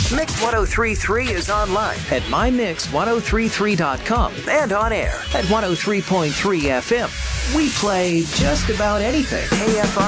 Mix 1033 is online at mymix1033.com and on air at 103.3 FM. We play just about anything. KFR